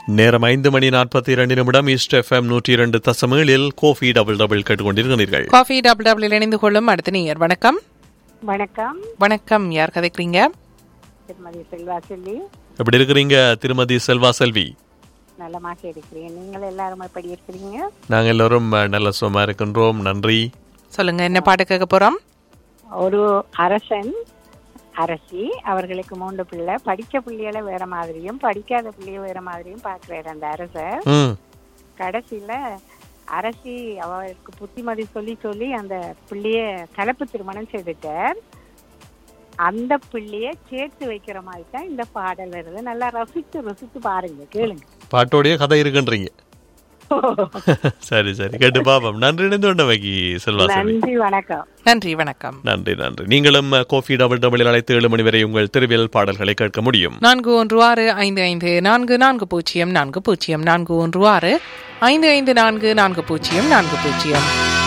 நேரம் 5:42 east FM 102.7 Kofi double double கேட்டுக்கொண்டிருக்கிறீர்கள். Coffee double double இணைந்து கொள்ளும் அடுத்த நேயர். வணக்கம். வணக்கம். வணக்கம். யார் கதைக்கிறீங்க? திருமதி செல்வா செல்வி. எப்படி இருக்கிறீங்க திருமதி செல்வா செல்வி? நல்லமாக இருக்கிறேன். நீங்கள் எல்லாரும் எப்படி இருக்கிறீங்க? நாங்கள் எல்லாரும் நல்ல சுகமா இருக்கின்றோம், நன்றி. சொல்லுங்க, என்ன பாட்டு கேட்க போறோம்? ஒரு அரசன் அரசி அவர்களுக்கு 3 பிள்ளை. படிக்க பிள்ளைகளை வேற மாதிரியும் படிக்காத பிள்ளைய வேற மாதிரியும் பாக்குறாரு அந்த அரசர். கடைசியில அரசி அவருக்கு புத்திமதி சொல்லி சொல்லி அந்த பிள்ளைய கலப்பு திருமணம் செய்துட்டார். அந்த பிள்ளைய சேர்த்து வைக்கிற மாதிரி தான் இந்த பாடல் வருது. நல்லா ரசித்து பாருங்க, கேளுங்க. பாட்டோடைய கதை இருக்குன்றீங்க. சரி சரி, கேட்டு பாப்போம். நன்றி. செல்வா செல்வி, நன்றி, வணக்கம். நன்றி, வணக்கம். நன்றி நன்றி. நீங்களும் கோஃபி டபுள் டபுள் அழைத்து 7 மணி வரை உங்கள் திருவியல் பாடல்களை கேட்க முடியும். 4165544040 4165544040.